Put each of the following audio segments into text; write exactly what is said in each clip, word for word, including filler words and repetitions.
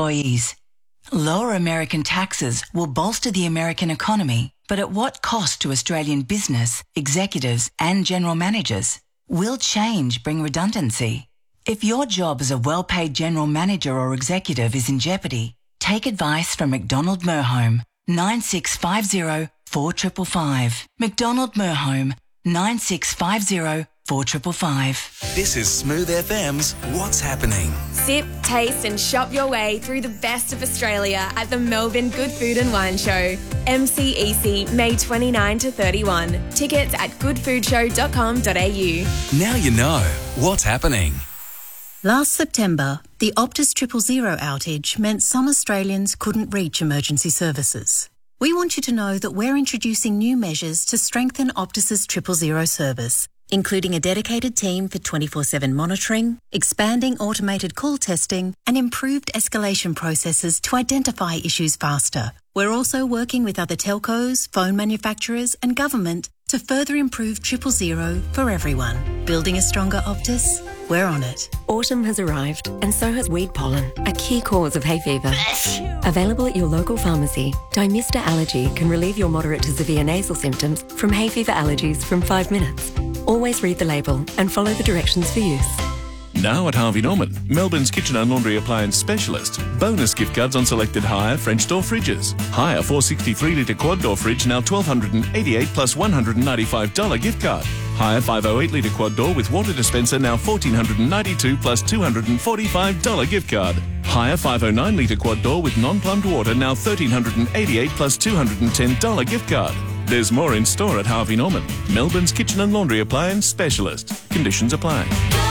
employees. Lower American taxes will bolster the American economy, but at what cost to Australian business, executives and general managers? Will change bring redundancy? If your job as a well-paid general manager or executive is in jeopardy, take advice from McDonald Merhome, nine six five zero, four five five five. McDonald Merhome, nine six five zero, four five five five. This is Smooth F M's What's Happening. Sip, taste and shop your way through the best of Australia at the Melbourne Good Food and Wine Show. M C E C, May twenty-ninth to thirty-first. Tickets at good food show dot com dot a u. Now you know what's happening. Last September, the Optus Triple Zero outage meant some Australians couldn't reach emergency services. We want you to know that we're introducing new measures to strengthen Optus's Triple Zero service, including a dedicated team for twenty-four seven monitoring, expanding automated call testing, and improved escalation processes to identify issues faster. We're also working with other telcos, phone manufacturers, and government to further improve Triple Zero for everyone. Building a stronger Optus? We're on it. Autumn has arrived, and so has weed pollen, a key cause of hay fever. Available at your local pharmacy, Dymista Allergy can relieve your moderate to severe nasal symptoms from hay fever allergies from five minutes. Always read the label and follow the directions for use. Now at Harvey Norman, Melbourne's kitchen and laundry appliance specialist. Bonus gift cards on selected Hire French door fridges. Hire four sixty-three litre quad door fridge now twelve eighty-eight plus one hundred ninety-five dollars gift card. Hire five oh eight litre quad door with water dispenser now fourteen ninety-two plus two hundred forty-five dollars gift card. Hire five oh nine litre quad door with non-plumbed water now thirteen eighty-eight plus two hundred ten dollars gift card. There's more in store at Harvey Norman, Melbourne's kitchen and laundry appliance specialist. Conditions apply.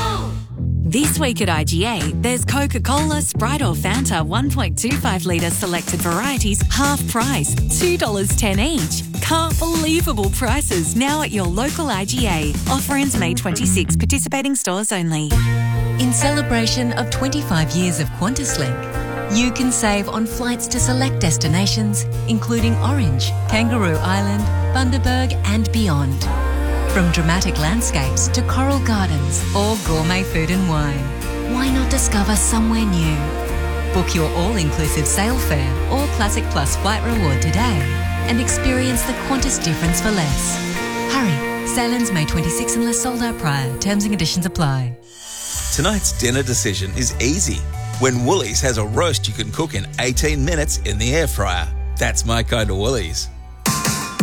This week at I G A, there's Coca-Cola, Sprite or Fanta one point two five litre selected varieties half price, two dollars ten each. Can't believable prices now at your local I G A. Offer ends May twenty-sixth, participating stores only. In celebration of twenty-five years of QantasLink, you can save on flights to select destinations, including Orange, Kangaroo Island, Bundaberg and beyond. From dramatic landscapes to coral gardens or gourmet food and wine, why not discover somewhere new? Book your all-inclusive sail fare or Classic Plus flight reward today and experience the Qantas difference for less. Hurry, sail ends May twenty-sixth unless sold out prior. Terms and conditions apply. Tonight's dinner decision is easy when Woolies has a roast you can cook in eighteen minutes in the air fryer. That's my kind of Woolies.